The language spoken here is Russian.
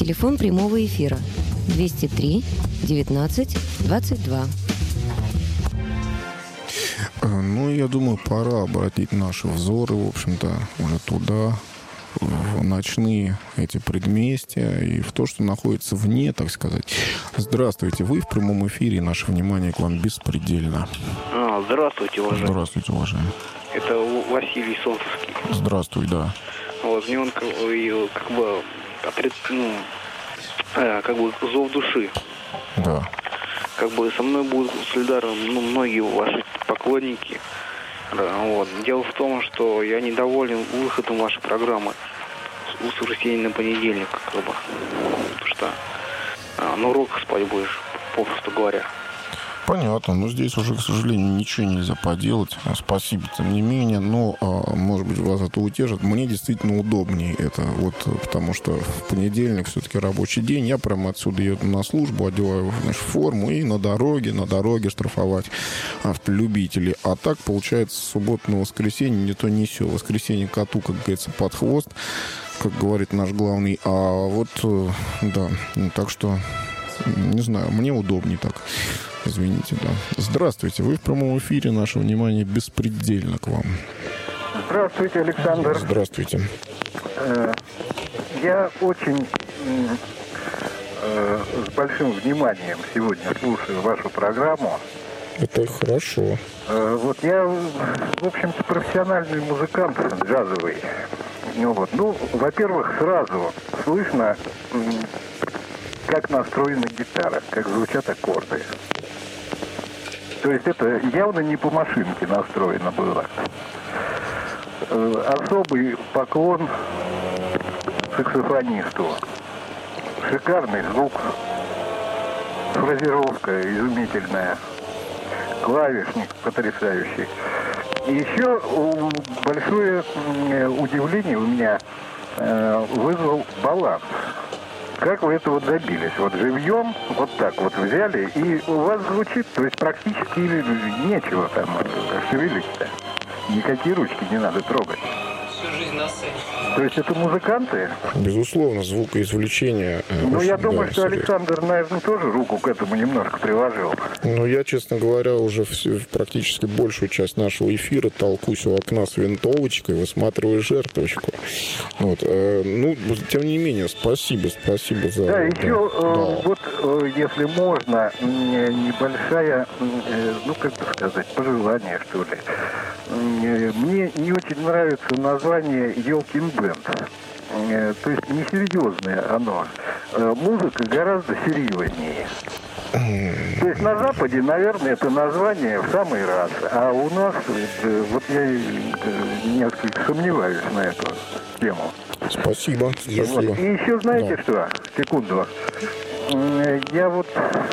Телефон прямого эфира 203 19 22. Ну, я думаю, пора обратить наши взоры, в общем-то, уже туда, в ночные эти предместья и в то, что находится вне, так сказать. Здравствуйте, вы в прямом эфире, наше внимание к вам беспредельно. Здравствуйте, уважаемый. Здравствуйте, уважаемый. Это Василий Солнцевский. Здравствуй, да. Вот, мне он как бы зов души. Да. Как бы со мной будут солидарны многие ваши поклонники. Да, вот. Дело в том, что я недоволен выходом вашей программы с воскресенья на понедельник, как бы. Потому что на уроках спать будешь, попросту говоря. Понятно, но здесь уже, к сожалению, ничего нельзя поделать. Спасибо, тем не менее. Но, может быть, вас это утешит. Мне действительно удобнее это. Вот, потому что в понедельник все-таки рабочий день. Я прямо отсюда еду на службу, одеваю форму и на дороге штрафовать автолюбителей. А так, получается, с субботы на воскресенье не то не сё. Воскресенье коту, как говорится, под хвост, как говорит наш главный. А вот, да, так что, не знаю, мне удобнее так. Извините, да. Здравствуйте, вы в прямом эфире, наше внимание беспредельно к вам. Здравствуйте, Александр. Здравствуйте. Я очень с большим вниманием сегодня слушаю вашу программу. Это хорошо. Вот я, в общем-то, профессиональный музыкант джазовый. Ну, во-первых, сразу слышно, как настроена гитара, как звучат аккорды. То есть это явно не по машинке настроено было. Особый поклон саксофонисту. Шикарный звук, фразировка изумительная, клавишник потрясающий. И еще большое удивление у меня вызвал баланс. Как вы этого добились? Вот живьем, вот так вот взяли, и у вас звучит, то есть практически нечего там шевелить-то. Никакие ручки не надо трогать. Всю жизнь на сцене. То есть это музыканты? Безусловно, звукоизвлечение. Ну, я думаю, что серьезно. Александр, наверное, тоже руку к этому немножко приложил. Ну, я, честно говоря, уже практически большую часть нашего эфира толкусь у окна с винтовочкой, высматриваю жертвочку. Вот. Ну, тем не менее, спасибо за... Да, еще, да. вот, если можно, небольшая, ну, как бы сказать, пожелание, что ли. Мне не очень нравится название «Елкин бенд». То есть несерьезное оно. Музыка гораздо серьезнее. То есть на Западе, наверное, это название в самый раз. А у нас, вот я несколько сомневаюсь на эту тему. Спасибо. Вот. И еще знаете что? Секунду. Я вот